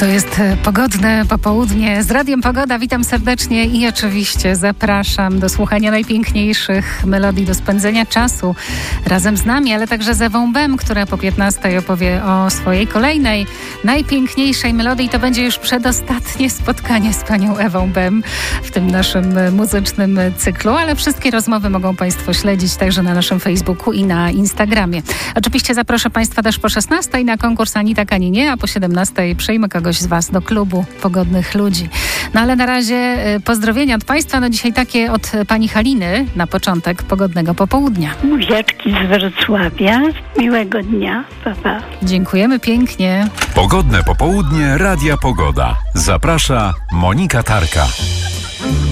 To jest pogodne popołudnie z Radiem Pogoda. Witam serdecznie i oczywiście zapraszam do słuchania najpiękniejszych melodii do spędzenia czasu razem z nami, ale także z Ewą Bem, która po 15 opowie o swojej kolejnej, najpiękniejszej melodii. To będzie już przedostatnie spotkanie z panią Ewą Bem w tym naszym muzycznym cyklu, ale wszystkie rozmowy mogą państwo śledzić także na naszym Facebooku i na Instagramie. Oczywiście zaproszę państwa też po 16 na konkurs Ani tak, ani nie, a po 17 przyjmę kogoś z was do klubu Pogodnych Ludzi. No ale na razie pozdrowienia od państwa. No dzisiaj takie od pani Haliny na początek pogodnego popołudnia. Buziaczki z Wrocławia. Miłego dnia. Pa, pa. Dziękujemy pięknie. Pogodne popołudnie Radia Pogoda. Zaprasza Monika Tarka.